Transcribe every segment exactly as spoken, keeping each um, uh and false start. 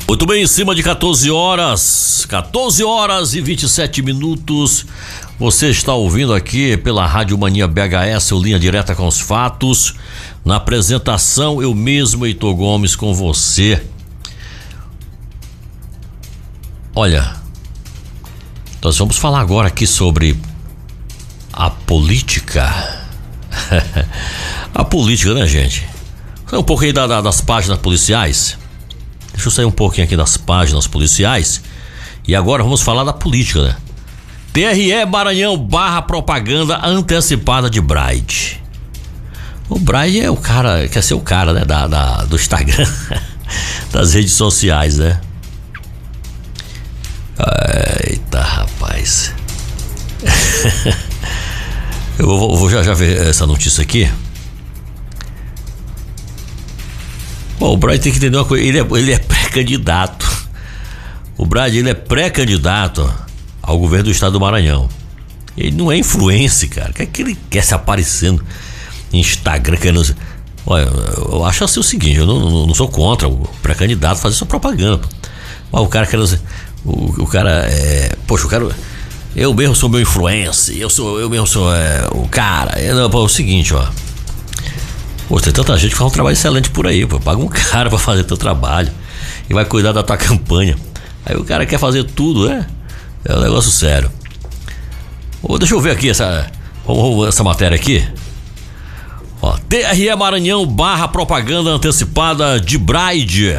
Muito bem, em cima de quatorze horas, quatorze horas e vinte e sete minutos, você está ouvindo aqui pela Rádio Mania B H S, o Linha Direta com os Fatos. Na apresentação, eu mesmo, Heitor Gomes, com você. Olha, nós vamos falar agora aqui sobre a política. A política, né, gente? Sai um pouco aí da, da, das páginas policiais. Deixa eu sair um pouquinho aqui das páginas policiais. E agora vamos falar da política, né? T R E Maranhão barra propaganda antecipada de Braide. O Braide é o cara, quer ser o cara, né? Da, da, do Instagram, das redes sociais, né? Eita, rapaz. Eu vou, vou já, já ver essa notícia aqui. Bom, o Braide tem que entender uma coisa, ele é, ele é pré-candidato. O Braide, ele é pré-candidato ao governo do estado do Maranhão. Ele não é influencer, cara. O que é que ele quer se aparecendo em Instagram? Querendo... Olha, eu acho assim o seguinte, eu não, não, não sou contra o pré-candidato fazer sua propaganda. Mas o cara quer... O, o cara é... Poxa, o cara... Eu mesmo sou meu influencer, eu, sou, eu mesmo sou é, o cara. É, não, pô, é o seguinte, ó. Pô, tem tanta gente que faz um trabalho excelente por aí, pô. Paga um cara pra fazer teu trabalho e vai cuidar da tua campanha. Aí o cara quer fazer tudo, né? É um negócio sério. Ô, deixa eu ver aqui essa, vamos, essa matéria aqui. Ó, T R E Maranhão barra propaganda antecipada de Braide.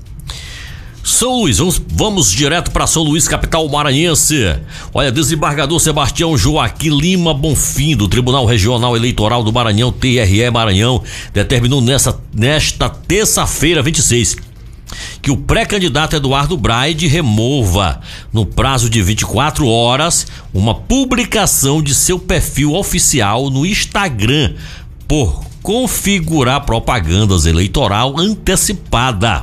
São Luís, vamos, vamos direto para São Luís, capital maranhense. Olha, desembargador Sebastião Joaquim Lima Bonfim, do Tribunal Regional Eleitoral do Maranhão, T R E Maranhão, determinou nessa, nesta terça-feira, vinte e seis, que o pré-candidato Eduardo Braide remova, no prazo de vinte e quatro horas, uma publicação de seu perfil oficial no Instagram por configurar propagandas eleitoral antecipada.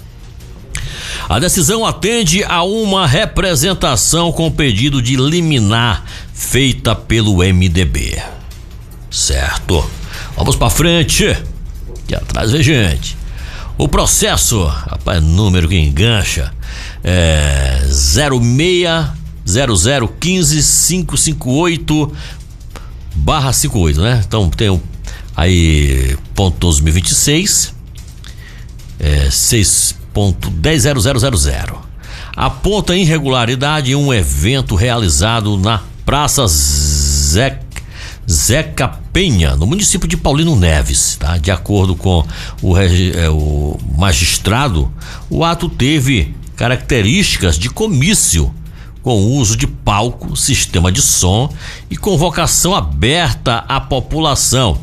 A decisão atende a uma representação com pedido de liminar feita pelo M D B. Certo. Vamos pra frente. Aqui atrás vem gente. O processo, rapaz, número que engancha, é zero seis zero zero um cinco cinco cinco oito barra cinquenta e oito, né? Então tem aí ponto dois mil e vinte e seis, é seis ponto dez zero zero zero zero. Aponta irregularidade em um evento realizado na Praça Zé, Zeca Penha, no município de Paulino Neves, tá? De acordo com o, é, o magistrado, o ato teve características de comício, com uso de palco, sistema de som e convocação aberta à população,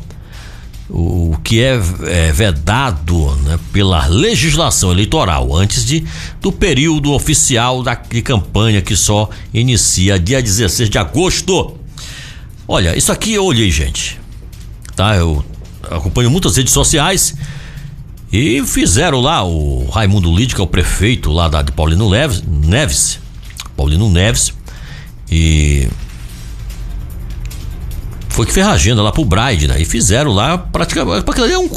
o que é, é vedado, né, pela legislação eleitoral antes de, do período oficial da, de campanha, que só inicia dia dezesseis de agosto. Olha, isso aqui eu olhei, gente, tá? Eu acompanho muitas redes sociais e fizeram lá o Raimundo Lide, que é o prefeito lá da, de Paulino Neves, Neves, Paulino Neves, e foi que fez a agenda lá pro Braide, né? E fizeram lá praticamente, porque é um